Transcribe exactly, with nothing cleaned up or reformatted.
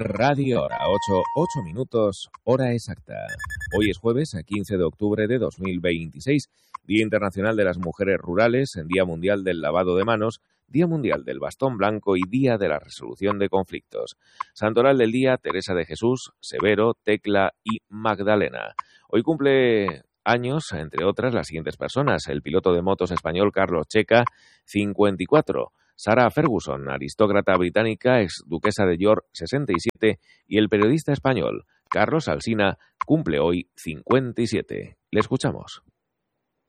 Radio Hora, ocho, ocho minutos, hora exacta. Hoy es jueves, quince de octubre de dos mil veintiséis, Día Internacional de las Mujeres Rurales, Día Mundial del Lavado de Manos, Día Mundial del Bastón Blanco y Día de la Resolución de Conflictos. Santoral del día, Teresa de Jesús, Severo, Tecla y Magdalena. Hoy cumple años, entre otras, las siguientes personas: el piloto de motos español Carlos Checa, cincuenta y cuatro, Sarah Ferguson, aristócrata británica, ex duquesa de York, sesenta y siete, y el periodista español Carlos Alsina cumple hoy cincuenta y siete. Le escuchamos.